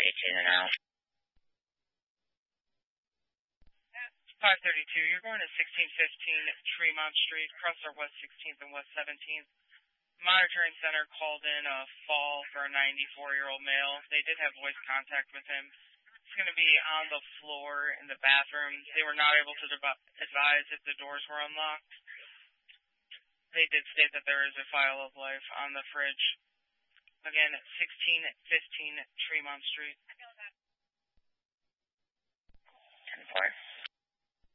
18 and out. 532, you're going to 1615 Tremont Street, cross our West 16th and West 17th. Monitoring center called in a fall for a 94-year-old male. They did have voice contact with him. He's going to be on the floor in the bathroom. They were not able to advise if the doors were unlocked. They did state that there is a file of life on the fridge. Again, 1615 Tremont Street. 10-4.